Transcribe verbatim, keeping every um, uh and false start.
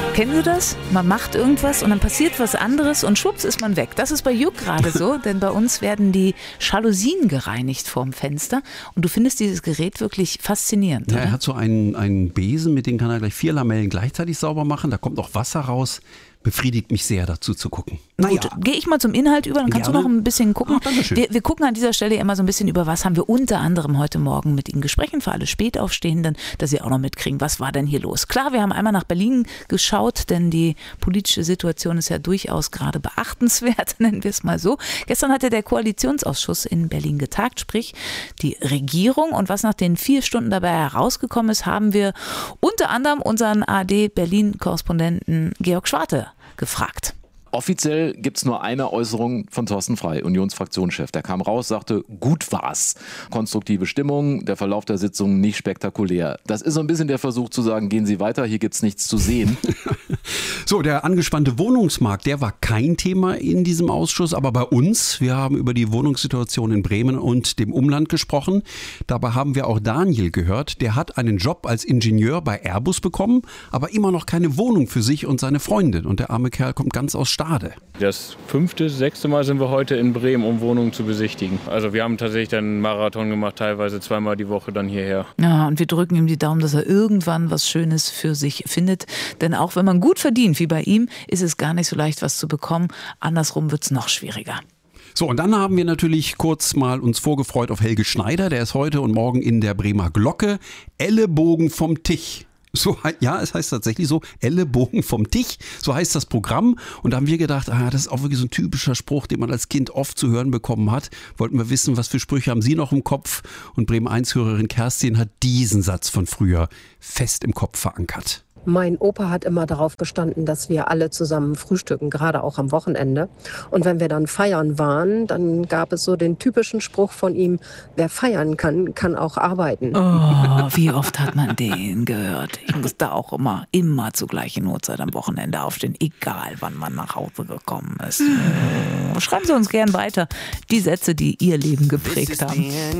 Kennen Sie das? Man macht irgendwas und dann passiert was anderes und schwupps ist man weg. Das ist bei Jürg gerade so, denn bei uns werden die Jalousien gereinigt vorm Fenster und du findest dieses Gerät wirklich faszinierend. Ja, oder? er hat so einen, einen Besen, mit dem kann er gleich vier Lamellen gleichzeitig sauber machen. Da kommt auch Wasser raus. Befriedigt mich sehr, dazu zu gucken. Gut, Naja. gehe ich mal zum Inhalt über, dann kannst Gerne. du noch ein bisschen gucken. Ach, danke schön. wir, wir gucken an dieser Stelle immer so ein bisschen über, was haben wir unter anderem heute Morgen mit Ihnen gesprochen, für alle Spätaufstehenden, dass Sie auch noch mitkriegen, was war denn hier los. Klar, wir haben einmal nach Berlin geschaut, denn die politische Situation ist ja durchaus gerade beachtenswert, nennen wir es mal so. Gestern hatte der Koalitionsausschuss in Berlin getagt, sprich die Regierung, und was nach den vier Stunden dabei herausgekommen ist, haben wir unter anderem unseren A R D-Berlin-Korrespondenten Georg Schwarte gefragt. Offiziell gibt es nur eine Äußerung von Thorsten Frey, Unionsfraktionschef. Der kam raus, sagte, gut war's. Konstruktive Stimmung, der Verlauf der Sitzung nicht spektakulär. Das ist so ein bisschen der Versuch zu sagen, gehen Sie weiter, hier gibt's nichts zu sehen. So, der angespannte Wohnungsmarkt, der war kein Thema in diesem Ausschuss, aber bei uns, wir haben über die Wohnungssituation in Bremen und dem Umland gesprochen. Dabei haben wir auch Daniel gehört, der hat einen Job als Ingenieur bei Airbus bekommen, aber immer noch keine Wohnung für sich und seine Freundin. Und der arme Kerl kommt ganz aus Stade. Das fünfte, sechste Mal sind wir heute in Bremen, um Wohnungen zu besichtigen. Also wir haben tatsächlich dann einen Marathon gemacht, teilweise zweimal die Woche dann hierher. Ja, und wir drücken ihm die Daumen, dass er irgendwann was Schönes für sich findet. Denn auch wenn man gut verdient, wie bei ihm, ist es gar nicht so leicht, was zu bekommen. Andersrum wird es noch schwieriger. So, und dann haben wir natürlich kurz mal uns vorgefreut auf Helge Schneider. Der ist heute und morgen in der Bremer Glocke. Ellenbogen vom Tisch. So, ja, es heißt tatsächlich so, Ellenbogen vom Tisch, so heißt das Programm. Und da haben wir gedacht, ah, das ist auch wirklich so ein typischer Spruch, den man als Kind oft zu hören bekommen hat. Wollten wir wissen, was für Sprüche haben Sie noch im Kopf? Und Bremen eins Hörerin Kerstin hat diesen Satz von früher fest im Kopf verankert. Mein Opa hat immer darauf bestanden, dass wir alle zusammen frühstücken, gerade auch am Wochenende. Und wenn wir dann feiern waren, dann gab es so den typischen Spruch von ihm, wer feiern kann, kann auch arbeiten. Oh, wie oft hat man den gehört? Ich muss da auch immer, immer zur gleichen Uhrzeit am Wochenende aufstehen, egal wann man nach Hause gekommen ist. Schreiben Sie uns gern weiter die Sätze, die Ihr Leben geprägt haben.